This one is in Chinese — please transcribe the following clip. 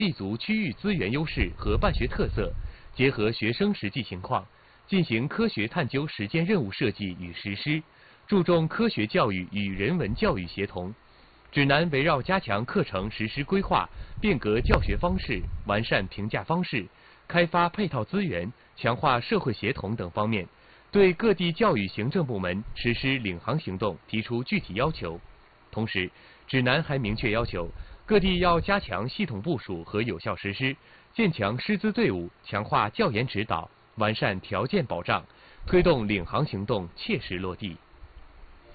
立足区域资源优势和办学特色，结合学生实际情况，进行科学探究实践任务设计与实施，注重科学教育与人文教育协同。指南围绕加强课程实施规划、变革教学方式、完善评价方式、开发配套资源、强化社会协同等方面，对各地教育行政部门实施领航行动提出具体要求。同时，指南还明确要求各地要加强系统部署和有效实施，建强师资队伍，强化教研指导，完善条件保障，推动领航行动切实落地。